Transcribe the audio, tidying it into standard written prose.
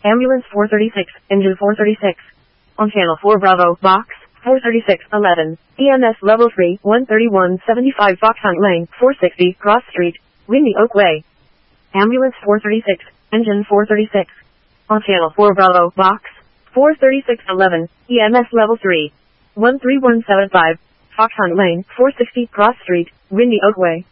Ambulance 436, engine 436. On channel 4 Bravo, box 43611. EMS level 3, 13175 Fox Hunt Lane, 460 Cross Street, Windy Oak Way. Ambulance 436, engine 436. On channel 4 Bravo, box 43611. EMS level 3, 13175 Fox Hunt Lane, 460 Cross Street, Windy Oak Way.